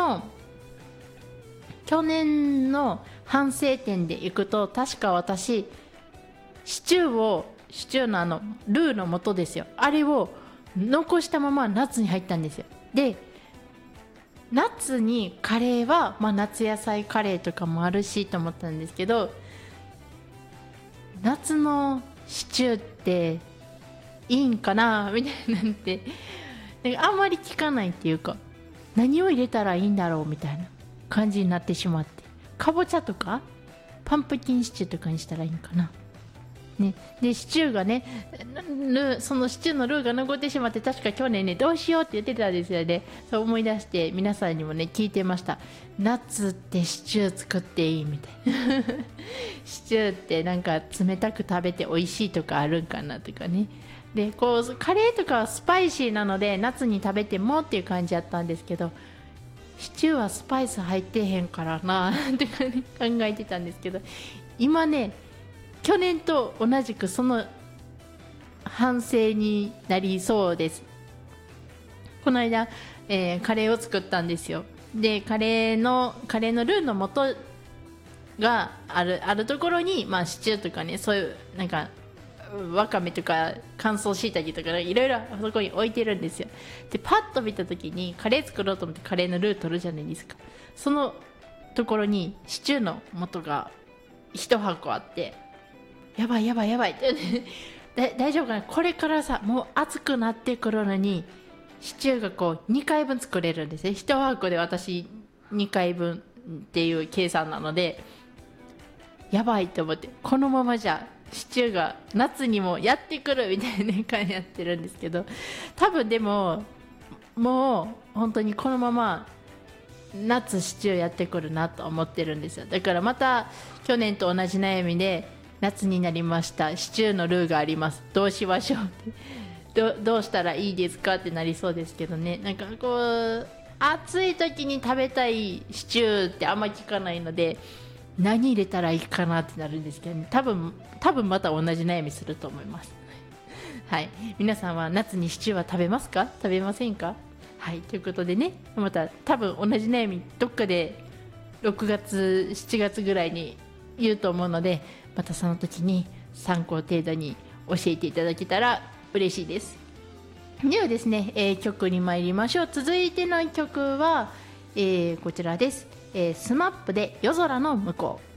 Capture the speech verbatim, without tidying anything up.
の去年の反省点でいくと、確か私シチューをシチューのあのルーの素ですよ、あれを残したまま夏に入ったんですよ。で夏にカレーは、まあ、夏野菜カレーとかもあるしと思ったんですけど、夏のシチューっていいんかなみたいなんて、なんかあんまり聞かないっていうか、何を入れたらいいんだろうみたいな感じになってしまって、かぼちゃとかパンプキンシチューとかにしたらいいんかな、ね、でシチューがね、ルーそのシチューのルーが残ってしまって、確か去年ねどうしようって言ってたんですよね。そう思い出して皆さんにもね聞いてました。夏ってシチュー作っていいみたいなシチューってなんか冷たく食べて美味しいとかあるんかなとかね。でこうカレーとかはスパイシーなので夏に食べてもっていう感じだったんですけど、シチューはスパイス入ってへんからなって考えてたんですけど、今ね去年と同じくその反省になりそうです。この間、えーカレーを作ったんですよ。でカレーのカレーのルーの素があるあるところに、まあ、シチューとかね、そういうなんかわかめとか乾燥しいたけとかいろいろそこに置いてるんですよ。でパッと見た時にカレー作ろうと思ってカレーのルー取るじゃないですか。そのところにシチューの素が一箱あって、やばいやばいやばいってだ大丈夫かな、これからさもう暑くなってくるのにシチューがこうにかいぶん作れるんですね。いち箱で私にかいぶんっていう計算なので、やばいと思って、このままじゃシチューが夏にもやってくるみたいな感じやってるんですけど、多分でももう本当にこのまま夏シチューやってくるなと思ってるんですよ。だからまた去年と同じ悩みで、夏になりました、シチューのルーがあります、どうしましょうってど, どうしたらいいですかってなりそうですけどね。なんかこう暑い時に食べたいシチューってあんま聞かないので、何入れたらいいかなってなるんですけど、ね、多分多分また同じ悩みすると思いますはい、皆さんは夏にシチューは食べますか、食べませんか。はい、ということでね、また多分同じ悩みどっかでろくがつしちがつぐらいに言うと思うので、またその時に参考程度に教えていただけたら嬉しいです。ではですね、えー、曲に参りましょう。続いての曲は、えー、こちらです、えー、スマップで夜空の向こう。